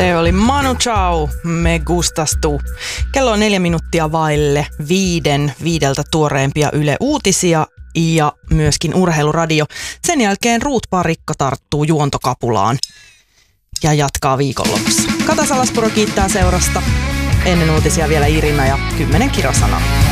Se oli Manu Chao, Me Gustas Tu. Kello on 4 minuuttia vaille 5:05 tuoreempia Yle Uutisia ja myöskin Urheiluradio. Sen jälkeen Ruut Parikka tarttuu juontokapulaan ja jatkaa viikonlopussa. Kata Salaspuro kiittää seurasta. Ennen uutisia vielä Irina ja 10 kirosanaa.